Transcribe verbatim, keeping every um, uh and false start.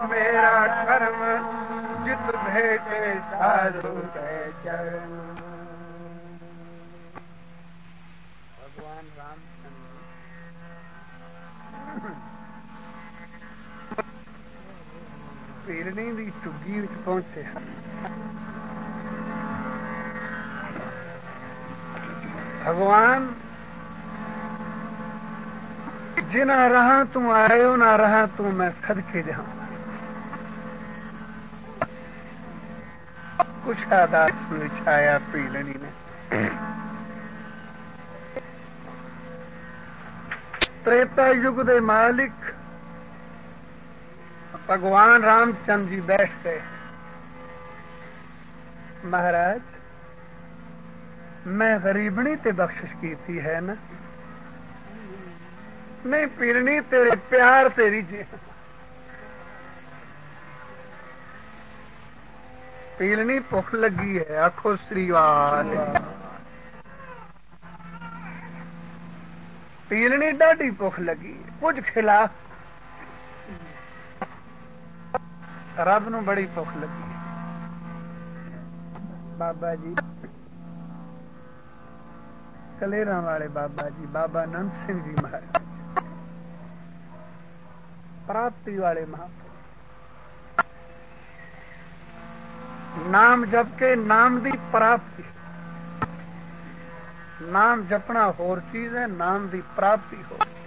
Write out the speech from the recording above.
मेरा कर्म जित भेटे साधु के चरण। भगवान रामचंद्र पीरनी दी चुगी विच पहुंचे। भगवान जिना रहा तू आयो ना रहा तू मैं सदके जाऊं। कुछ आदास विछाया पीलनी ने। त्रेता युग दे मालिक भगवान रामचंद्र जी बैठ गए। महाराज मैं गरीबनी ते बख्शिश की थी है ना? नहीं पीरनी तेरे प्यार तेरी जी। पीलनी भुख लगी है आखो श्रीवाल। पीलनी डाढ़ी भुख लगी कुछ खिला। रब नूं बड़ी भुख लगी। बाबा जी कलेरा वाले बाबा जी बाबा नंद सिंह जी महाराज प्राप्ति वाले महापुरुष। नाम जप के नाम दी प्राप्ति। नाम जपना होर चीज है, नाम दी प्राप्ति हो।